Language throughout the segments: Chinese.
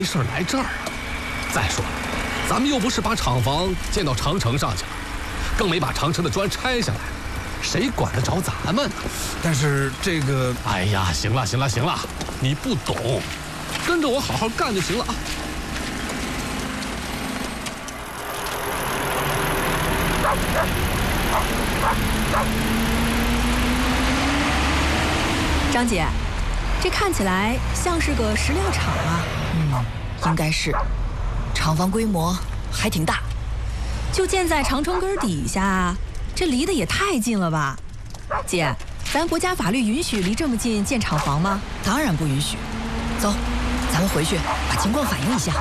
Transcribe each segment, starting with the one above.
没事来这儿啊？再说了，咱们又不是把厂房建到长城上去了，更没把长城的砖拆下来，谁管得着咱们呢？ 但是这个…… 哎呀，行了，你不懂，跟着我好好干就行了啊。 张姐，这看起来像是个石料厂啊。 应该是。厂房规模还挺大， 就建在长城根底下，这离得也太近了吧？姐，咱国家法律允许离这么近建厂房吗？ 当然不允许。走，咱们回去把情况反映一下。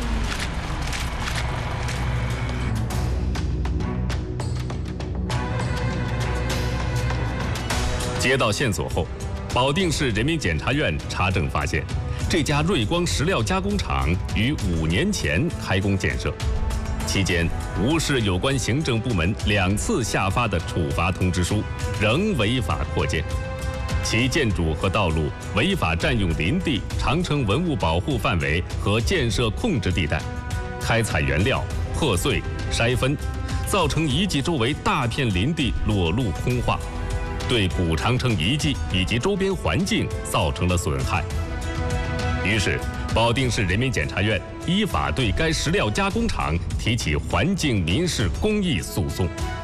接到线索后，保定市人民检察院查证发现，这家瑞光石料加工厂于5年前开工建设，期间无视有关行政部门2次下发的处罚通知书，仍违法扩建。其建筑和道路违法占用林地、长城文物保护范围和建设控制地带，开采原料、破碎、筛分，造成遗迹周围大片林地裸露空化，对古长城遗迹以及周边环境造成了损害。于是，保定市人民检察院依法对该石料加工厂提起环境民事公益诉讼。